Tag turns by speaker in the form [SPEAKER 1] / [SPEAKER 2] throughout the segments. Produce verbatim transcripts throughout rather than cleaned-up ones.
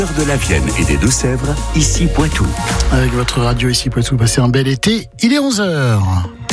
[SPEAKER 1] De la Vienne et des Deux-Sèvres, ici Poitou.
[SPEAKER 2] Avec votre radio ici Poitou, passez un bel été, il est onze heures.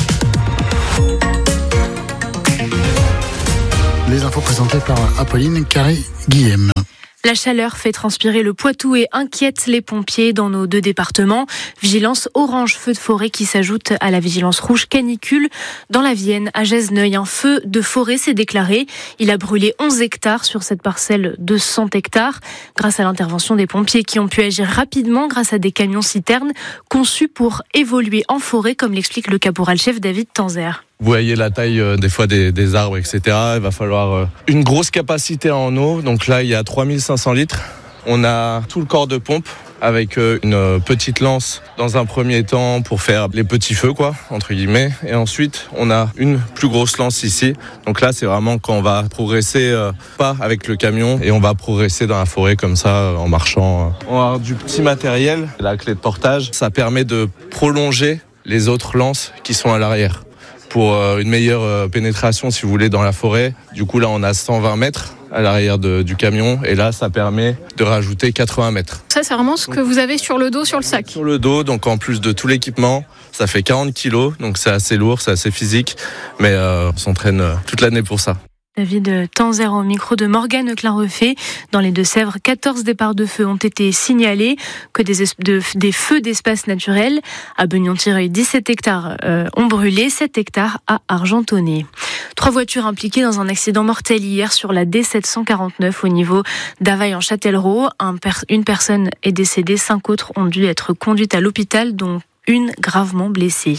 [SPEAKER 2] Les infos présentées par Apolline Carré-Guillem.
[SPEAKER 3] La chaleur fait transpirer le Poitou et inquiète les pompiers dans nos deux départements. Vigilance orange feu de forêt qui s'ajoute à la vigilance rouge canicule. Dans la Vienne, à Gesneuil, un feu de forêt s'est déclaré. Il a brûlé onze hectares sur cette parcelle de cent hectares. Grâce à l'intervention des pompiers qui ont pu agir rapidement grâce à des camions-citernes conçus pour évoluer en forêt, comme l'explique le caporal-chef David Tanzer.
[SPEAKER 4] Vous voyez la taille euh, des fois des, des arbres, et cetera. Il va falloir euh, une grosse capacité en eau. Donc là, il y a trois mille cinq cents litres. On a tout le corps de pompe avec euh, une euh, petite lance dans un premier temps pour faire les petits feux, quoi, entre guillemets. Et ensuite, on a une plus grosse lance ici. Donc là, c'est vraiment quand on va progresser, euh, pas avec le camion, et on va progresser dans la forêt comme ça, euh, en marchant. On va avoir du petit matériel. La clé de portage, ça permet de prolonger les autres lances qui sont à l'arrière, pour une meilleure pénétration, si vous voulez, dans la forêt. Du coup, là, on a cent vingt mètres à l'arrière de, du camion. Et là, ça permet de rajouter quatre-vingts mètres.
[SPEAKER 5] Ça, c'est vraiment ce que vous avez sur le dos, sur le sac.
[SPEAKER 4] Sur le dos, donc en plus de tout l'équipement, ça fait quarante kilos. Donc c'est assez lourd, c'est assez physique. Mais euh, on s'entraîne toute l'année pour ça.
[SPEAKER 3] David Tanzer au micro de Morgane Clarefait. Dans les Deux-Sèvres, quatorze départs de feu ont été signalés, que des, es- de, des feux d'espace naturel. À Beugnon-Tireuil, dix-sept hectares euh, ont brûlé, sept hectares à Argentonnet. Trois voitures impliquées dans un accident mortel hier sur la D sept cent quarante-neuf au niveau d'Availle en Châtellerault. Un per- une personne est décédée, cinq autres ont dû être conduites à l'hôpital, dont une gravement blessée.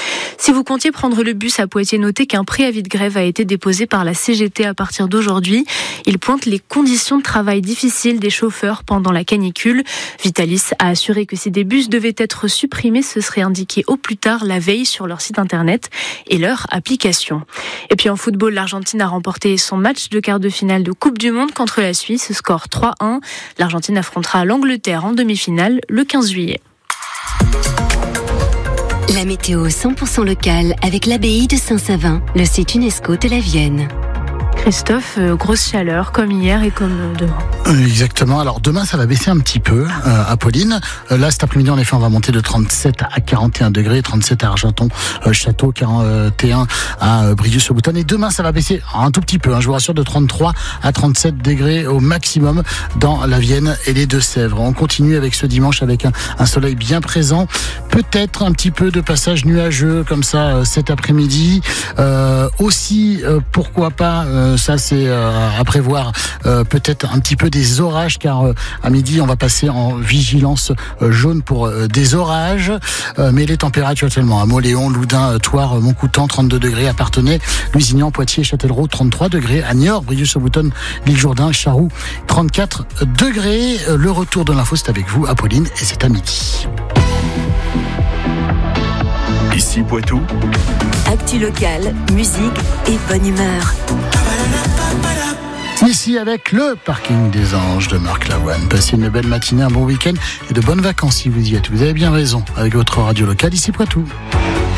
[SPEAKER 3] Si vous comptiez prendre le bus à Poitiers, notez qu'un préavis de grève a été déposé par la C G T à partir d'aujourd'hui. Il pointe les conditions de travail difficiles des chauffeurs pendant la canicule. Vitalis a assuré que si des bus devaient être supprimés, ce serait indiqué au plus tard la veille sur leur site internet et leur application. Et puis en football, l'Argentine a remporté son match de quart de finale de Coupe du Monde contre la Suisse, score trois à un. L'Argentine affrontera l'Angleterre en demi-finale le quinze juillet.
[SPEAKER 6] La météo cent pour cent locale avec l'abbaye de Saint-Savin, le site UNESCO de la Vienne.
[SPEAKER 3] Christophe, euh, grosse chaleur comme hier et comme euh, demain.
[SPEAKER 2] Exactement. Alors demain, ça va baisser un petit peu, euh, Apolline. Euh, là, cet après-midi, en effet, on va monter de trente-sept à quarante et un degrés, trente-sept à Argenton, euh, Château, quarante et un à euh, Brieux-sur-Boutonne. Et demain, ça va baisser un tout petit peu, hein, je vous rassure, de trente-trois à trente-sept degrés au maximum dans la Vienne et les Deux-Sèvres. On continue avec ce dimanche avec un, un soleil bien présent. Peut-être un petit peu de passage nuageux comme ça euh, cet après-midi. Euh, aussi, euh, pourquoi pas, euh, ça c'est euh, à prévoir, euh, peut-être un petit peu des orages, car euh, à midi on va passer en vigilance euh, jaune pour euh, des orages, euh, mais les températures actuellement à Mauléon, Loudun, euh, Thouars, euh, Montcoutan, trente-deux degrés, à Parthenay, Lusignan, Poitiers, Châtellerault, trente-trois degrés, à Niort, Brieux-sur-Boutonne, l'île Jourdain, Charroux, trente-quatre degrés. Euh, le retour de l'info, c'est avec vous, Apolline, et c'est à midi.
[SPEAKER 1] Ici Poitou.
[SPEAKER 6] Actu locale, musique et bonne humeur.
[SPEAKER 2] Ici avec le parking des Anges de Marc Lavoine. Passez une belle matinée, un bon week-end et de bonnes vacances si vous y êtes. Vous avez bien raison avec votre radio locale ici Poitou.